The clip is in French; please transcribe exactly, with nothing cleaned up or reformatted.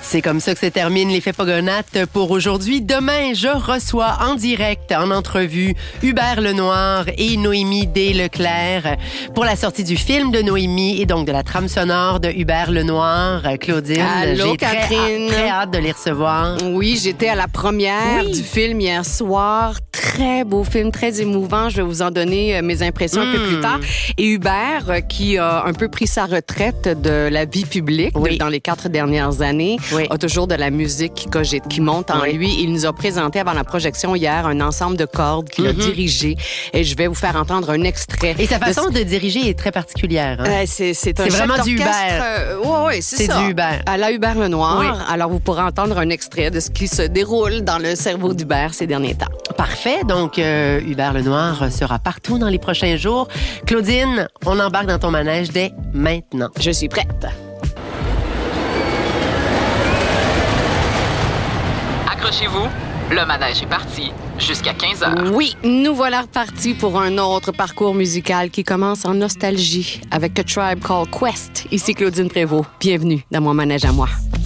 C'est comme ça que se termine l'effet Pogonates pour aujourd'hui. Demain, je reçois en direct, en entrevue, Hubert Lenoir et Noémie Desleclerc pour la sortie du film de Noémie et donc de la trame sonore de Hubert Lenoir. Claudine, Allô, j'ai Catherine. Très, très hâte de les recevoir. Oui, j'étais à la première oui. du film hier soir. Très beau film, très émouvant. Je vais vous en donner mes impressions mmh. un peu plus tard. Et Hubert, qui a un peu pris sa retraite de la vie publique oui. de, dans les quatre dernières années, oui. a toujours de la musique qui cogite, qui monte en oui. lui. Il nous a présenté avant la projection hier un ensemble de cordes qu'il mm-hmm. a dirigé. Et je vais vous faire entendre un extrait. Et sa façon de, de diriger est très particulière. Hein? Euh, c'est c'est, un c'est vraiment du Hubert. Euh, oui, oui, c'est, c'est ça. du Hubert. À la Hubert Lenoir. Oui. Alors, vous pourrez entendre un extrait de ce qui se déroule dans le cerveau d'Hubert ces derniers temps. Parfait. Donc, euh, Hubert Lenoir sera partout dans les prochains jours. Claudine, on embarque dans ton manège dès maintenant. Je suis prête. Accrochez-vous, le manège est parti jusqu'à quinze heures. Oui, nous voilà repartis pour un autre parcours musical qui commence en nostalgie avec A Tribe Called Quest. Ici Claudine Prévost. Bienvenue dans mon manège à moi.